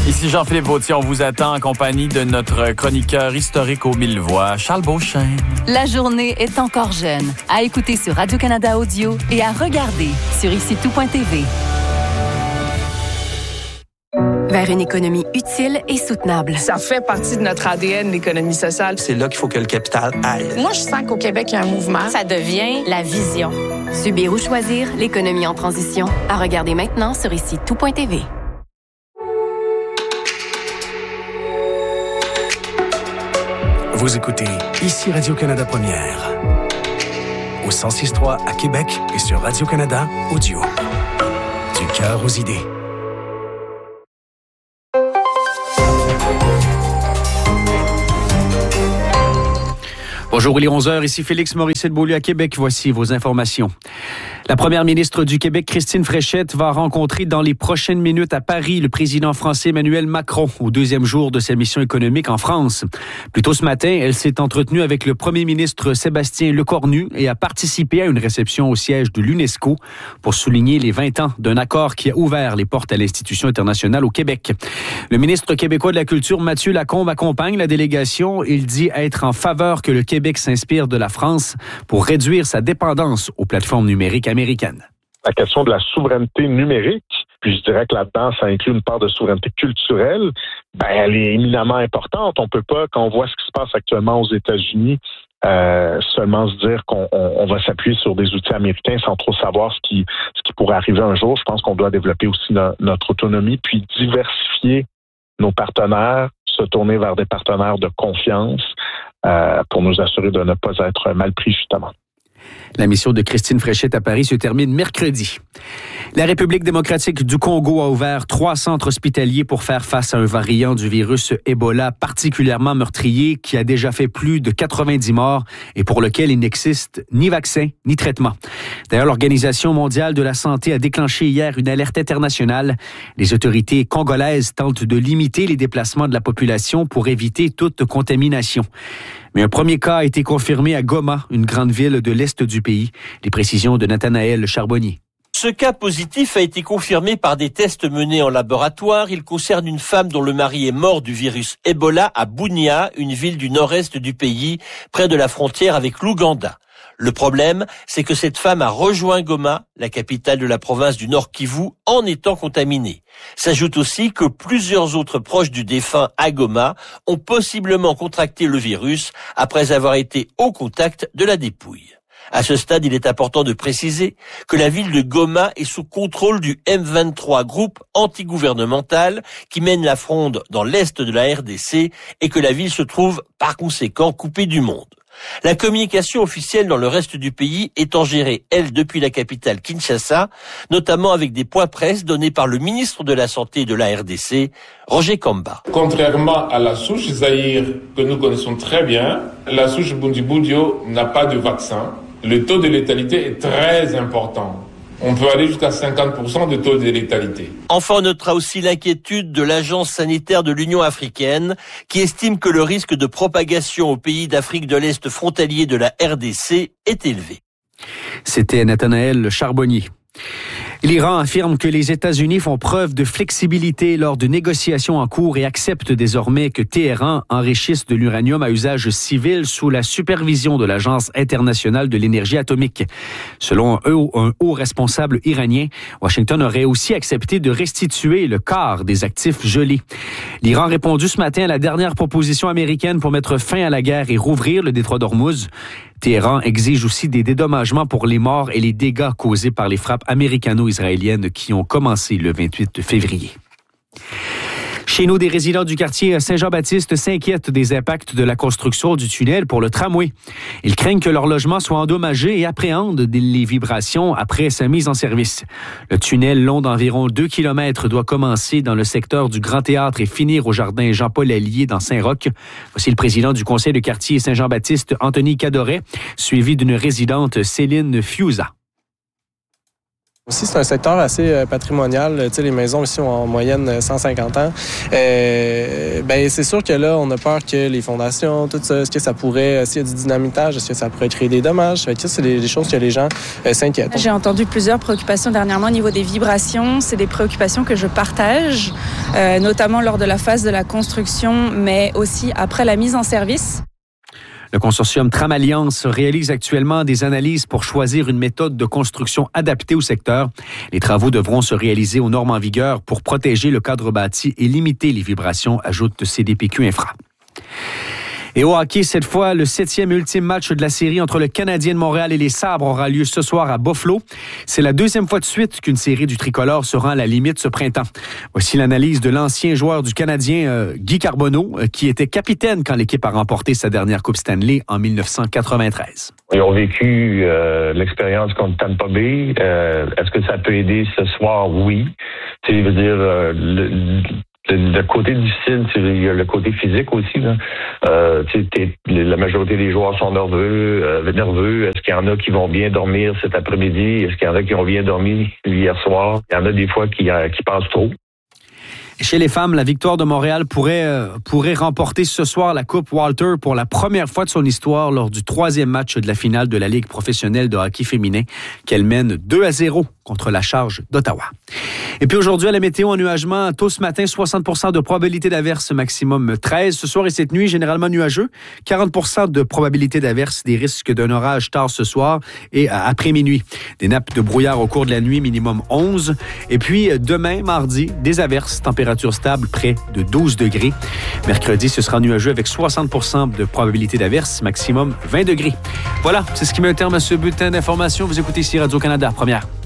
Ici Jean-Philippe Vautier, on vous attend en compagnie de notre chroniqueur historique aux 1000 voix, Charles Beauchesne. La journée est encore jeune. À écouter sur Radio-Canada Audio et à regarder sur ici-tout.tv. Vers une économie utile et soutenable. Ça fait partie de notre ADN, l'économie sociale. C'est là qu'il faut que le capital aille. Moi, je sens qu'au Québec, il y a un mouvement. Ça devient la vision. Subir ou choisir, l'économie en transition. À regarder maintenant sur ici-tout.tv. Vous écoutez Ici Radio-Canada Première. Au 106.3 à Québec et sur Radio-Canada Audio. Du cœur aux idées. Bonjour, il est 11h, ici Félix Morissette-Beaulieu à Québec. Voici vos informations. La première ministre du Québec, Christine Fréchette, va rencontrer dans les prochaines minutes à Paris le président français Emmanuel Macron au deuxième jour de sa mission économique en France. Plus tôt ce matin, elle s'est entretenue avec le premier ministre Sébastien Lecornu et a participé à une réception au siège de l'UNESCO pour souligner les 20 ans d'un accord qui a ouvert les portes à l'institution internationale au Québec. Le ministre québécois de la Culture, Mathieu Lacombe, accompagne la délégation. Il dit être en faveur que le Québec s'inspire de la France pour réduire sa dépendance aux plateformes numériques américaines. La question de la souveraineté numérique, puis je dirais que là-dedans, ça inclut une part de souveraineté culturelle, elle est éminemment importante. On peut pas, quand on voit ce qui se passe actuellement aux États-Unis, seulement se dire qu'on va s'appuyer sur des outils américains sans trop savoir ce qui pourrait arriver un jour. Je pense qu'on doit développer aussi notre autonomie, puis diversifier nos partenaires, se tourner vers des partenaires de confiance pour nous assurer de ne pas être mal pris, justement. La mission de Christine Fréchette à Paris se termine mercredi. La République démocratique du Congo a ouvert 3 centres hospitaliers pour faire face à un variant du virus Ebola particulièrement meurtrier qui a déjà fait plus de 90 morts et pour lequel il n'existe ni vaccin ni traitement. D'ailleurs, l'Organisation mondiale de la santé a déclenché hier une alerte internationale. Les autorités congolaises tentent de limiter les déplacements de la population pour éviter toute contamination. Mais un premier cas a été confirmé à Goma, une grande ville de l'est du pays. Les précisions de Nathanaël Charbonnier. Ce cas positif a été confirmé par des tests menés en laboratoire. Il concerne une femme dont le mari est mort du virus Ebola à Bunia, une ville du nord-est du pays, près de la frontière avec l'Ouganda. Le problème, c'est que cette femme a rejoint Goma, la capitale de la province du Nord Kivu, en étant contaminée. S'ajoute aussi que plusieurs autres proches du défunt à Goma ont possiblement contracté le virus après avoir été au contact de la dépouille. À ce stade, il est important de préciser que la ville de Goma est sous contrôle du M23, groupe antigouvernemental qui mène la fronde dans l'est de la RDC et que la ville se trouve par conséquent coupée du monde. La communication officielle dans le reste du pays étant gérée, elle, depuis la capitale Kinshasa, notamment avec des points presse donnés par le ministre de la Santé de la RDC, Roger Kamba. Contrairement à la souche Zaïre que nous connaissons très bien, la souche Bundibugyo n'a pas de vaccin. Le taux de létalité est très important. On peut aller jusqu'à 50% de taux de létalité. Enfin, on notera aussi l'inquiétude de l'Agence sanitaire de l'Union africaine qui estime que le risque de propagation aux pays d'Afrique de l'Est frontaliers de la RDC est élevé. C'était Nathanaël Charbonnier. L'Iran affirme que les États-Unis font preuve de flexibilité lors de négociations en cours et accepte désormais que Téhéran enrichisse de l'uranium à usage civil sous la supervision de l'Agence internationale de l'énergie atomique. Selon un haut responsable iranien, Washington aurait aussi accepté de restituer le quart des actifs gelés. L'Iran a répondu ce matin à la dernière proposition américaine pour mettre fin à la guerre et rouvrir le détroit d'Ormuz. Téhéran exige aussi des dédommagements pour les morts et les dégâts causés par les frappes américano-israéliennes qui ont commencé le 28 février. Chez nous, des résidents du quartier Saint-Jean-Baptiste s'inquiètent des impacts de la construction du tunnel pour le tramway. Ils craignent que leur logement soit endommagé et appréhendent les vibrations après sa mise en service. Le tunnel long d'environ 2 km doit commencer dans le secteur du Grand Théâtre et finir au jardin Jean-Paul Allier dans Saint-Roch. Voici le président du conseil de quartier Saint-Jean-Baptiste, Anthony Cadoret, suivi d'une résidente Céline Fiuza. Aussi, c'est un secteur assez patrimonial. Tu sais, les maisons ici ont en moyenne 150 ans. C'est sûr que là, on a peur que les fondations, tout ça, est-ce que ça pourrait, s'il y a du dynamitage, est-ce que ça pourrait créer des dommages? Fait que c'est des choses que les gens s'inquiètent. J'ai entendu plusieurs préoccupations dernièrement au niveau des vibrations. C'est des préoccupations que je partage, notamment lors de la phase de la construction, mais aussi après la mise en service. Le consortium Tramalliance réalise actuellement des analyses pour choisir une méthode de construction adaptée au secteur. Les travaux devront se réaliser aux normes en vigueur pour protéger le cadre bâti et limiter les vibrations, ajoute CDPQ Infra. Et au hockey, cette fois, le 7e et ultime match de la série entre le Canadien de Montréal et les Sabres aura lieu ce soir à Buffalo. C'est la 2e fois de suite qu'une série du tricolore se rend à la limite ce printemps. Voici l'analyse de l'ancien joueur du Canadien, Guy Carbonneau, qui était capitaine quand l'équipe a remporté sa dernière Coupe Stanley en 1993. Ils ont vécu l'expérience contre Tampa Bay. Est-ce que ça peut aider ce soir? Oui. Tu sais, je veux dire, le côté difficile, il y a le côté physique aussi. Là. La majorité des joueurs sont nerveux. Est-ce qu'il y en a qui vont bien dormir cet après-midi? Est-ce qu'il y en a qui ont bien dormi hier soir? Il y en a des fois qui pensent trop. Chez les femmes, la Victoire de Montréal pourrait remporter ce soir la Coupe Walter pour la première fois de son histoire lors du 3e match de la finale de la Ligue professionnelle de hockey féminin qu'elle mène 2-0 contre la Charge d'Ottawa. Et puis aujourd'hui, à la météo, ennuagement, tôt ce matin, 60% de probabilité d'averse, maximum 13. Ce soir et cette nuit, généralement nuageux. 40% de probabilité d'averse, des risques d'un orage tard ce soir et après minuit. Des nappes de brouillard au cours de la nuit, minimum 11. Et puis demain, mardi, des averses, température stable, près de 12 degrés. Mercredi, ce sera nuageux avec 60% de probabilité d'averse, maximum 20 degrés. Voilà, c'est ce qui met un terme à ce bulletin d'information. Vous écoutez ici Radio-Canada, première.